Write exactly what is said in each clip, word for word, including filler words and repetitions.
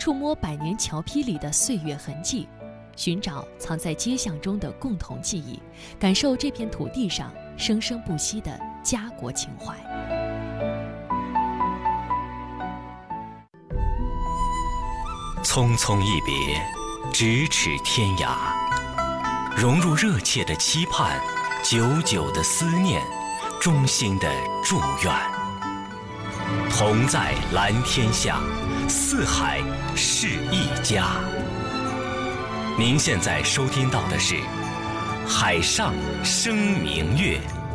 触摸百年桥坯里的岁月痕迹，寻找藏在街巷中的共同记忆，感受这片土地上生生不息的家国情怀。 匆匆一别，咫尺天涯，融入热切的期盼，久久的思念，衷心的祝愿。同在蓝天下，四海是一家。您现在收听到的是《海上生明月》。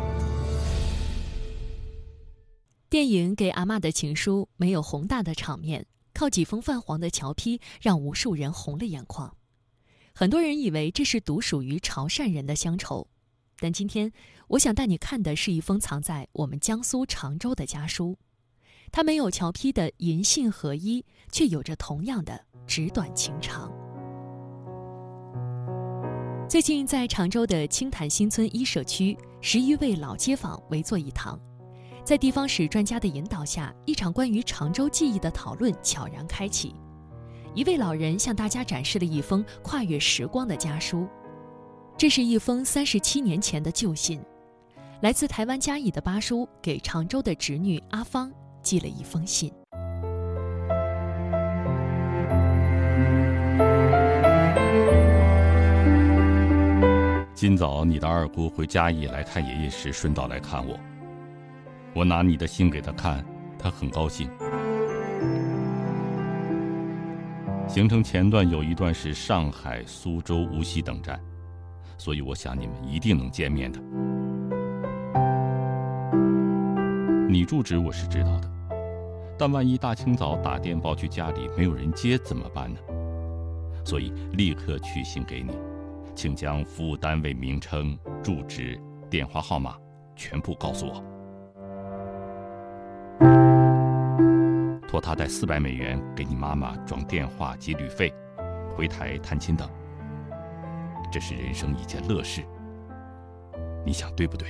电影《给阿嬷的情书》没有宏大的场面，靠几封泛黄的桥坯让无数人红了眼眶。很多人以为这是独属于潮汕人的乡愁，但今天我想带你看的是一封藏在我们江苏常州的家书。它没有桥坯的银杏合一，却有着同样的纸短情长。最近在常州的青潭新村一社区，十余位老街坊围坐一堂，在地方史专家的引导下，一场关于常州记忆的讨论悄然开启。一位老人向大家展示了一封跨越时光的家书，这是一封三十七年前的旧信，来自台湾嘉义的巴叔给常州的侄女阿芳寄了一封信。 今早你的二姑回嘉义来看爷爷时，顺道来看我。我拿你的信给她看，她很高兴。行程前段有一段是上海、苏州、无锡等站，所以我想你们一定能见面的。你住址我是知道的，但万一大清早打电报去家里没有人接怎么办呢？所以立刻去信给你，请将服务单位名称、住址、电话号码全部告诉我。托他带四百美元给你妈妈装电话及旅费，回台探亲等。这是人生一件乐事，你想对不对？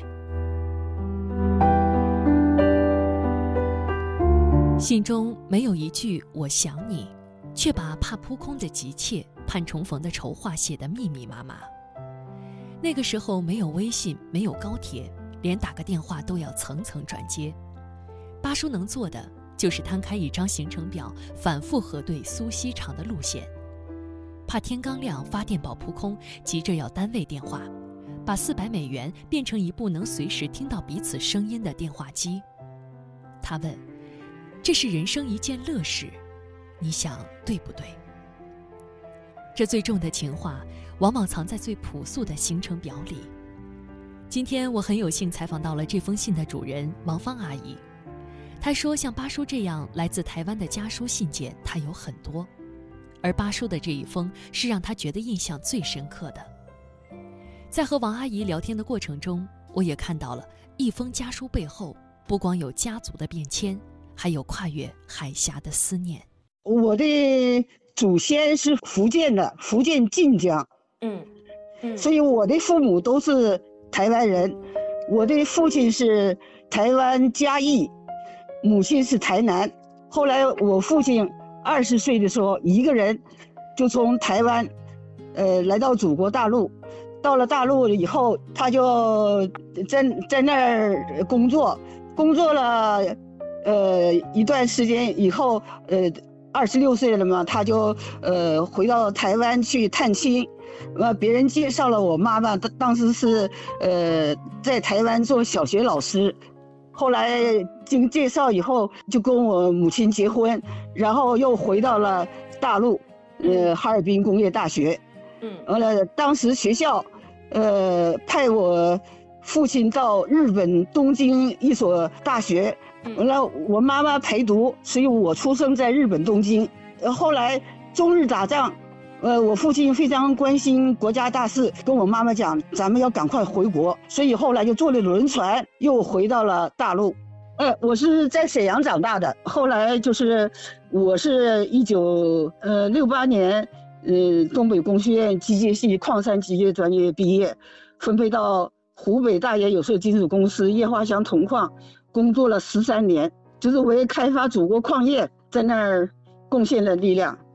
信中没有一句我想你，却把怕扑空的急切、盼重逢的筹划写得密密麻麻。那个时候没有微信，没有高铁，连打个电话都要层层转接。巴叔能做的就是摊开一张行程表，反复核对苏锡常的路线。怕天刚亮发电报扑空，急着要单位电话，把四百美元变成一部能随时听到彼此声音的电话机。他问，这是人生一件乐事，你想对不对？这最重的情话往往藏在最朴素的行程表里。今天我很有幸采访到了这封信的主人王芳阿姨。她说，像巴叔这样来自台湾的家书信件她有很多，而巴叔的这一封是让她觉得印象最深刻的。在和王阿姨聊天的过程中，我也看到了一封家书背后不光有家族的变迁，还有跨越海峡的思念。 我的祖先是福建的，福建晋江， 嗯嗯， 所以我的父母都是台湾人。我的父亲是台湾嘉义，母亲是台南。后来我父亲二十岁的时候，一个人就从台湾，呃，来到祖国大陆。到了大陆以后，他就在在那儿工作，工作了，呃，一段时间以后，呃。二十六岁了嘛，他就呃回到台湾去探亲，呃，别人介绍了我妈妈，当时是呃在台湾做小学老师，后来经介绍以后就跟我母亲结婚，然后又回到了大陆，呃哈尔滨工业大学，嗯，完了当时学校，呃派我父亲到日本东京一所大学。完了，我妈妈陪读，所以我出生在日本东京。呃，后来中日打仗，呃，我父亲非常关心国家大事，跟我妈妈讲，咱们要赶快回国，所以后来就坐了轮船，又回到了大陆。呃，我是在沈阳长大的，后来就是我是一九呃六八年，呃东北工学院机械系矿山机械专业毕业，分配到湖北大冶有色金属公司液化镶铜矿。工作了十三年，就是为开发祖国矿业在那儿贡献了力量。